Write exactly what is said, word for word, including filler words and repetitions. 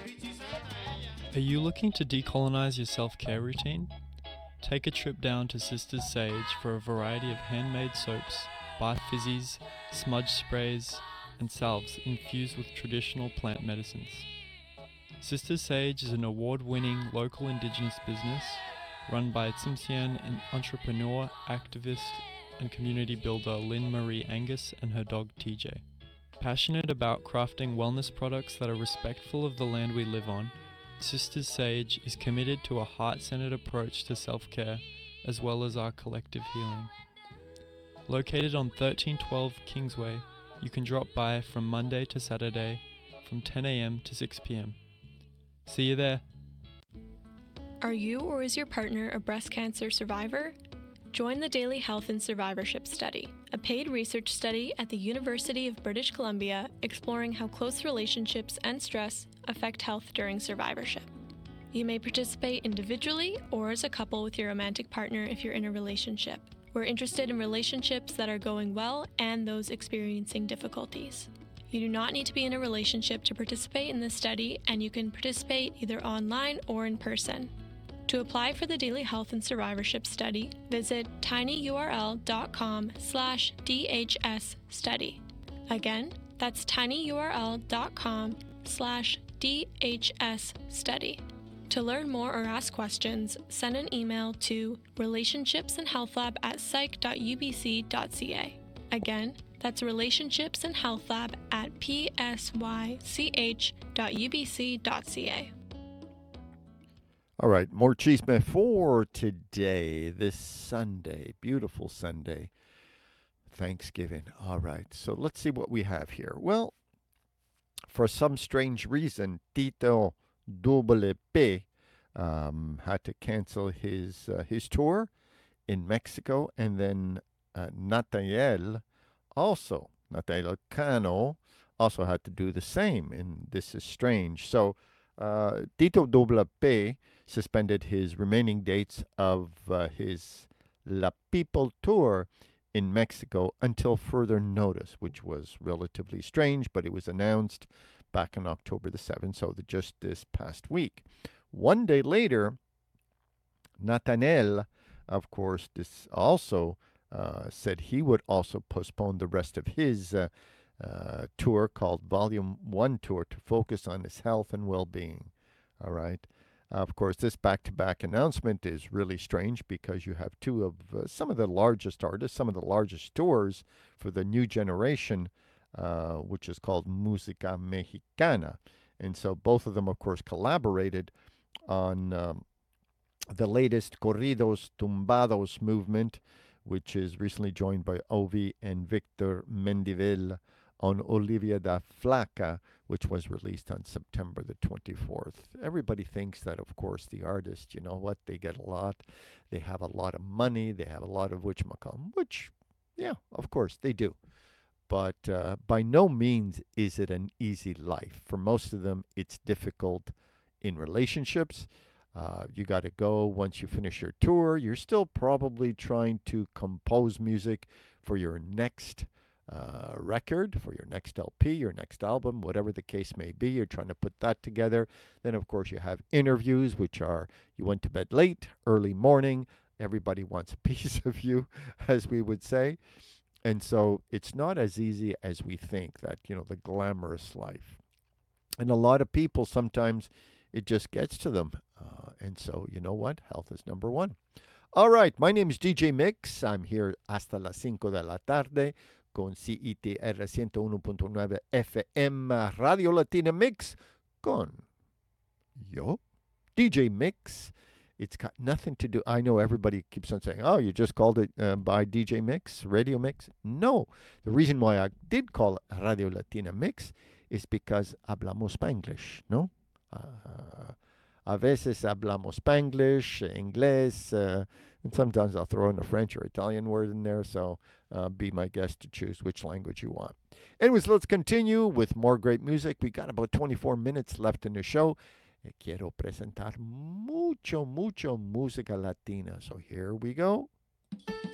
Are you looking to decolonize your self-care routine? Take a trip down to Sisters Sage for a variety of handmade soaps, bath fizzies, smudge sprays, and salves infused with traditional plant medicines. Sisters Sage is an award-winning local indigenous business run by Tsimshian and entrepreneur, activist, and community builder Lynn Marie Angus and her dog T J. Passionate about crafting wellness products that are respectful of the land we live on, Sisters Sage is committed to a heart-centered approach to self-care as well as our collective healing. Located on thirteen twelve Kingsway, you can drop by from Monday to Saturday from ten a.m. to six p.m. See you there. Are you or is your partner a breast cancer survivor? Join the Daily Health and Survivorship Study, a paid research study at the University of British Columbia exploring how close relationships and stress affect health during survivorship. You may participate individually or as a couple with your romantic partner if you're in a relationship. We're interested in relationships that are going well and those experiencing difficulties. You do not need to be in a relationship to participate in this study, and you can participate either online or in person. To apply for the Daily Health and Survivorship Study, visit tinyurl.com slash DHS study. Again, that's tinyurl.com slash DHS study. To learn more or ask questions, send an email to relationshipsandhealthlab at psych.ubc.ca. Again, that's relationshipsandhealthlab at psych.ubc.ca. All right, more chisme for today, this Sunday, beautiful Sunday, Thanksgiving. All right, so let's see what we have here. Well, for some strange reason, Tito Double P um, had to cancel his uh, his tour in Mexico, and then uh, Nathaniel also, Nathaniel Cano also had to do the same, and this is strange. So uh, Tito Double P suspended his remaining dates of uh, his La People tour in Mexico until further notice, which was relatively strange, but it was announced back on October the seventh, so the, just this past week. One day later, Nathaniel, of course, this also uh, said he would also postpone the rest of his uh, uh, tour called Volume one Tour to focus on his health and well-being. All right. Of course, this back-to-back announcement is really strange because you have two of uh, some of the largest artists, some of the largest tours for the new generation, uh, which is called Música Mexicana. And so both of them, of course, collaborated on um, the latest Corridos Tumbados movement, which is recently joined by Ovi and Victor Mendivel on Olivia da Flaca, which was released on September the twenty-fourth. Everybody thinks that, of course, the artist, you know what, they get a lot. They have a lot of money. They have a lot of whatchamacallit, which, yeah, of course, they do. But uh, by no means is it an easy life. For most of them, it's difficult in relationships. Uh, you got to go once you finish your tour. You're still probably trying to compose music for your next uh, record, for your next L P, your next album, whatever the case may be. You're trying to put that together. Then, of course, you have interviews, which are you went to bed late, early morning. Everybody wants a piece of you, as we would say. And so it's not as easy as we think that, you know, the glamorous life. And a lot of people, sometimes it just gets to them. Uh, and so, you know what? Health is number one. All right. My name is D J Mix. I'm here hasta las cinco de la tarde con C I T R ciento uno punto nueve F M Radio Latina Mix con yo, D J Mix. It's got nothing to do. I know everybody keeps on saying, oh, you just called it uh, by D J Mix, Radio Mix. No. The reason why I did call it Radio Latina Mix is because hablamos Spanglish, no? Uh, a veces hablamos Spanglish, Inglés, uh, and sometimes I'll throw in a French or Italian word in there, so uh, be my guest to choose which language you want. Anyways, let's continue with more great music. We got about twenty-four minutes left in the show. Quiero presentar mucho, mucho música latina. So here we go.